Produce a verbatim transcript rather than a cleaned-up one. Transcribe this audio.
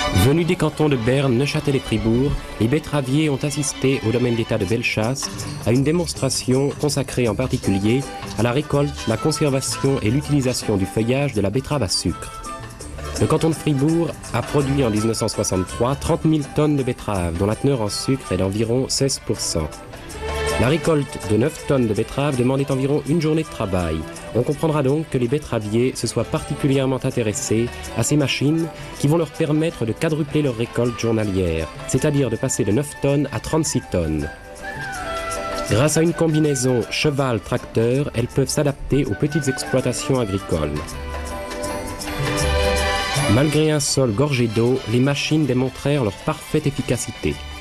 Venus des cantons de Berne, Neuchâtel et Fribourg, les betteraviers ont assisté au domaine d'État de Bellechasse à une démonstration consacrée en particulier à la récolte, la conservation et l'utilisation du feuillage de la betterave à sucre. Le canton de Fribourg a produit en mille neuf cent soixante-trois trente mille tonnes de betteraves, dont la teneur en sucre est d'environ seize pour cent. La récolte de neuf tonnes de betteraves demandait environ une journée de travail. On comprendra donc que les betteraviers se soient particulièrement intéressés à ces machines qui vont leur permettre de quadrupler leur récolte journalière, c'est-à-dire de passer de neuf tonnes à trente-six tonnes. Grâce à une combinaison cheval-tracteur, elles peuvent s'adapter aux petites exploitations agricoles. Malgré un sol gorgé d'eau, les machines démontrèrent leur parfaite efficacité.